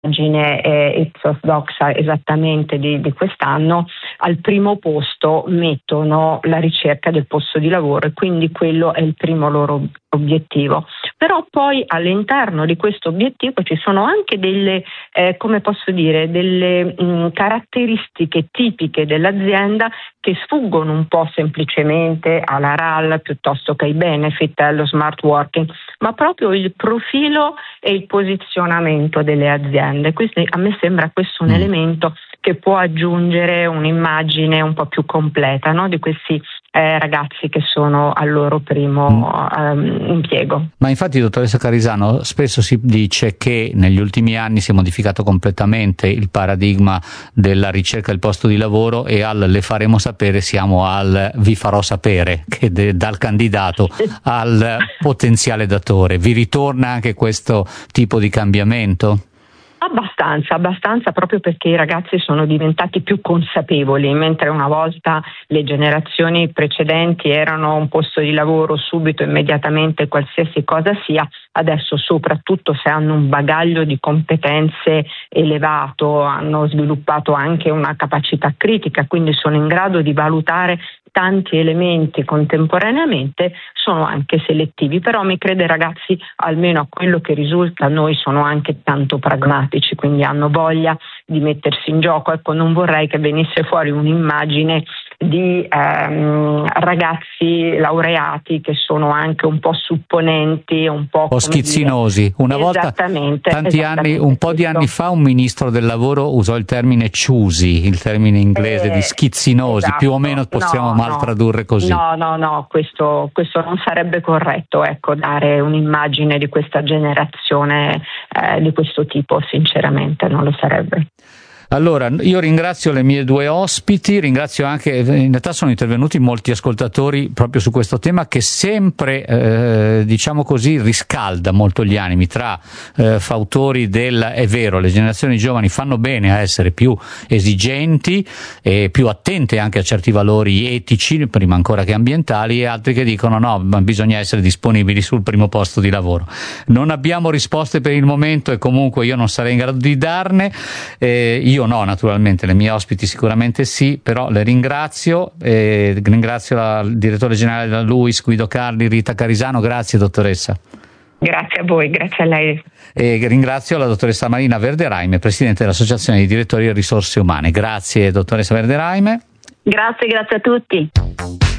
Ipsos Doxa esattamente di quest'anno, al primo posto mettono la ricerca del posto di lavoro, e quindi quello è il primo loro obiettivo. Però poi all'interno di questo obiettivo ci sono anche delle caratteristiche tipiche dell'azienda che sfuggono un po' semplicemente alla RAL piuttosto che ai benefit, allo smart working, ma proprio il profilo e il posizionamento delle aziende. Quindi a me sembra questo un elemento che può aggiungere un'immagine un po' più completa, no, di questi ragazzi che sono al loro primo impiego. Ma infatti, dottoressa Carisano, spesso si dice che negli ultimi anni si è modificato completamente il paradigma della ricerca del posto di lavoro, e al le faremo sapere siamo al vi farò sapere, che dal candidato al potenziale datore. Vi ritorna anche questo tipo di cambiamento? Abbastanza, proprio perché i ragazzi sono diventati più consapevoli, mentre una volta le generazioni precedenti erano un posto di lavoro subito, immediatamente, qualsiasi cosa sia. Adesso, soprattutto se hanno un bagaglio di competenze elevato, hanno sviluppato anche una capacità critica, quindi sono in grado di valutare tanti elementi contemporaneamente, sono anche selettivi. Però mi crede, ragazzi, almeno a quello che risulta a noi, sono anche tanto pragmatici, quindi hanno voglia di mettersi in gioco. Ecco, non vorrei che venisse fuori un'immagine di ragazzi laureati che sono anche un po' supponenti, un po' schizzinosi. Una volta, un po' di anni fa, un ministro del lavoro usò il termine choosy, il termine inglese di schizzinosi. Esatto. Più o meno possiamo mal tradurre così. No, questo non sarebbe corretto, ecco, dare un'immagine di questa generazione di questo tipo, sinceramente non lo sarebbe. Allora, io ringrazio le mie due ospiti, ringrazio anche, in realtà sono intervenuti molti ascoltatori proprio su questo tema che sempre, diciamo così, riscalda molto gli animi tra fautori è vero, le generazioni giovani fanno bene a essere più esigenti e più attente anche a certi valori etici, prima ancora che ambientali, e altri che dicono no, ma bisogna essere disponibili sul primo posto di lavoro. Non abbiamo risposte per il momento, e comunque io non sarei in grado di darne, io no, naturalmente, le mie ospiti sicuramente sì, però le ringrazio, ringrazio il direttore generale della LUISS, Guido Carli, Rita Carisano. Grazie, dottoressa. Grazie a voi, grazie a lei. E ringrazio la dottoressa Marina Verderaime, presidente dell'Associazione di Direttori e Risorse Umane. Grazie, dottoressa Verderaime. Grazie a tutti.